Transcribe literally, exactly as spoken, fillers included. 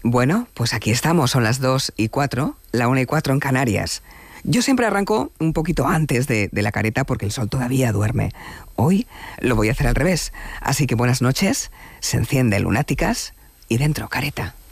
Bueno, pues aquí estamos, son las dos y cuatro, la una y cuatro en Canarias. Yo siempre arranco un poquito antes de, de la careta porque el sol todavía duerme. Hoy lo voy a hacer al revés. Así que buenas noches, se enciende Lunáticas y dentro careta.